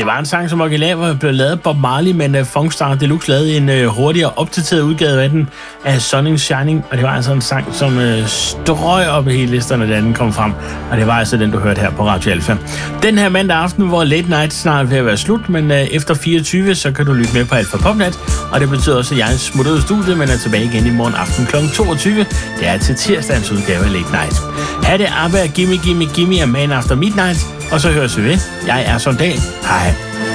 Det var en sang, som originalt blev lavet Bob Marley, men Funkstar Deluxe lavede en hurtigere opdateret udgave af den af Sunning Shining, og det var altså en sang, som strøg op i hele listerne, da den kom frem, og det var altså den, du hørte her på Radio Alpha. Den her mandag aften, hvor Late Night snart vil være slut, men efter 24, så kan du lytte med på Alpha Popnat, og det betyder også, at jeg smutter ud af studiet, men er tilbage igen i morgen aften kl. 22. Det er til tirsdagens udgave af Late Night. Ha' det, ABBA, Gimme Gimme Gimme, a Man After Midnight, og så høres vi ved. Jeg er Sondal. Hej.